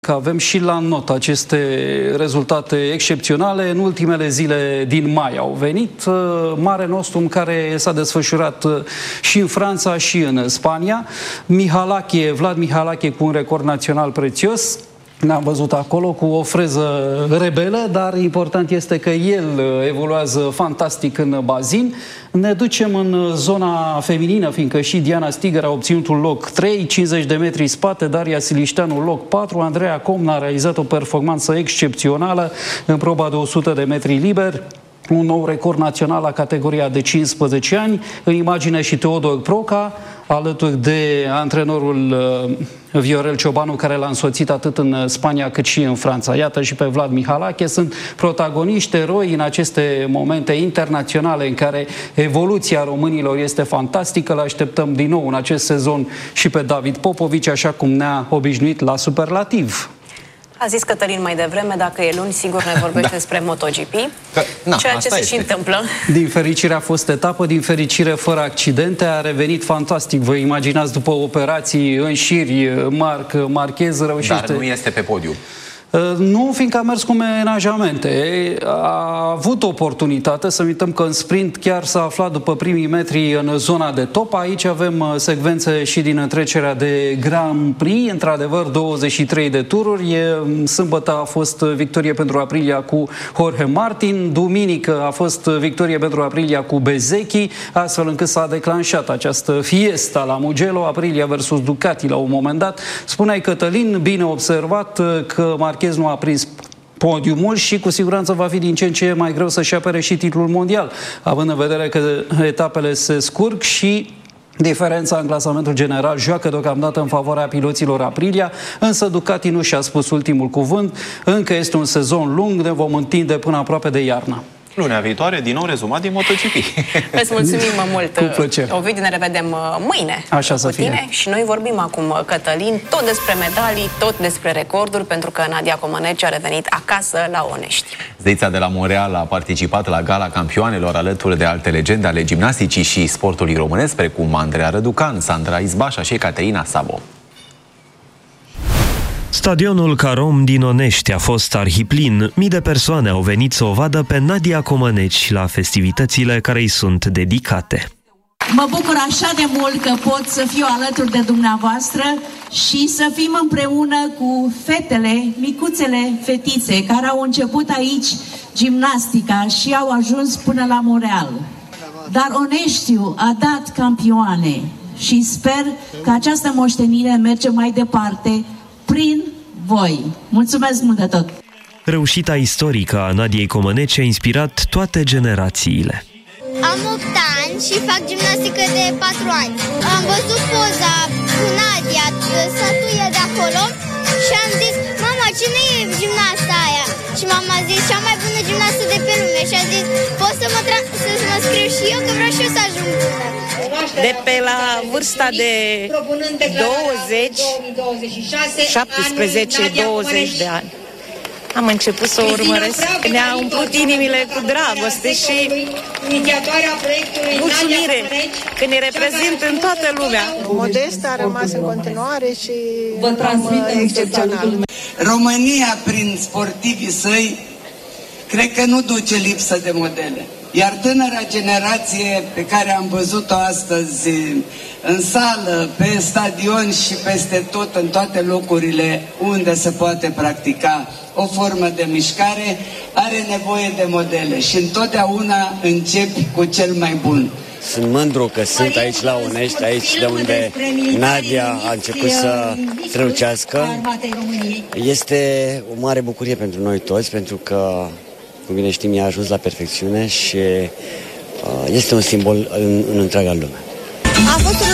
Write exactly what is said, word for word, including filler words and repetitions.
Că avem și la notă aceste rezultate excepționale. În ultimele zile din mai au venit Mare Nostrum, care s-a desfășurat și în Franța și în Spania. Mihalache, Vlad Mihalache cu un record național prețios. Ne-am văzut acolo cu o freză rebelă, dar important este că el evoluează fantastic în bazin. Ne ducem în zona feminină, fiindcă și Diana Stigăr a obținut un loc trei, cincizeci de metri spate, Daria Silișteanu loc patru, Andreea Comna a realizat o performanță excepțională în proba de o sută de metri liber. Un nou record național la categoria de cincisprezece ani, în imagine și Teodor Proca, alături de antrenorul Viorel Ciobanu, care l-a însoțit atât în Spania cât și în Franța. Iată și pe Vlad Mihalache, sunt protagoniști, eroi în aceste momente internaționale în care evoluția românilor este fantastică. Le așteptăm din nou în acest sezon și pe David Popovici, așa cum ne-a obișnuit la superlativ. A zis Cătălin mai devreme, dacă e luni, sigur ne vorbește da. despre MotoGP, că, na, ceea ce se este. și întâmplă. Din fericire a fost etapă, din fericire fără accidente, a revenit fantastic. Vă imaginați după operații în șiri, Marc Marchez reușește... Dar nu este pe podium. Nu, fiindcă a mers cu menajamente. A avut oportunitate, să uităm că în sprint chiar s-a aflat după primii metri în zona de top. Aici avem secvențe și din întrecerea de Grand Prix, într-adevăr douăzeci și trei de tururi. Sâmbătă a fost victorie pentru Aprilia cu Jorge Martin, duminică a fost victorie pentru Aprilia cu Bezzecchi, astfel încât s-a declanșat această fiesta la Mugello, Aprilia versus Ducati la un moment dat. Spuneai, Cătălin, bine observat că Marchez nu a prins podiumul și cu siguranță va fi din ce în ce mai greu să-și apere și titlul mondial, având în vedere că etapele se scurg și diferența în clasamentul general joacă deocamdată în favoarea piloților Aprilia, însă Ducati nu și-a spus ultimul cuvânt. Încă este un sezon lung, ne vom întinde până aproape de iarnă. Lunea viitoare, din nou rezumat din MotoGP. Îți mulțumim mult, cu plăcere. Ovidiu, ne revedem mâine Așa să cu tine fie. Și noi vorbim acum, Cătălin, tot despre medalii, tot despre recorduri, pentru că Nadia Comăneci a revenit acasă la Onești. Zeița de la Montreal a participat la Gala Campioanelor alături de alte legende ale gimnasticii și sportului românesc, precum Andreea Răducan, Sandra Izbașa și Caterina Sabo. Stadionul Carom din Onești a fost arhiplin. Mii de persoane au venit să o vadă pe Nadia Comăneci la festivitățile care îi sunt dedicate. Mă bucur așa de mult că pot să fiu alături de dumneavoastră și să fim împreună cu fetele, micuțele fetițe care au început aici gimnastica și au ajuns până la Montreal. Dar Oneștiul a dat campioane și sper că această moștenire merge mai departe prin voi. Mulțumesc mult de tot! Reușita istorică a Nadiei Comăneci a inspirat toate generațiile. Am opt ani și fac gimnastică de patru ani. Am văzut poza cu Nadia, statuia de acolo, și am zis, mama, cine e gimnasta aia? Și mama a zis, cea mai bună gimnastă de pe lume. Și a zis, pot să mă, să mă scriu și eu, că vreau și eu să ajung bună. De pe la vârsta de douăzeci, șaptesprezece douăzeci de ani am început să o urmăresc. Ne-a umplut inimile cu dragoste și mulțumire că ne reprezint în toată lumea. Modesta a rămas în continuare și excepțional. România, prin sportivii săi, cred că nu duce lipsă de modele. Iar tânăra generație pe care am văzut-o astăzi în sală, pe stadion și peste tot, în toate locurile unde se poate practica o formă de mișcare, are nevoie de modele și întotdeauna începi cu cel mai bun. Sunt mândru că sunt aici la Onești, aici de unde Nadia a început să strălucească. Este o mare bucurie pentru noi toți, pentru că, cum bine știm, ea a ajuns la perfecțiune și uh, este un simbol în, în întreaga lume. A fost